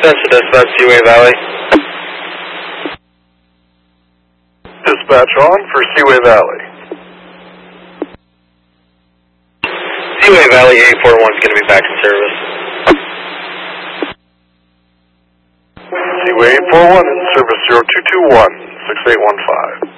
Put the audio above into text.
Central Dispatch, Seaway Valley. Dispatch on for Seaway Valley. Seaway Valley 841 is going to be back in service. Seaway 841 in service 0221 6815.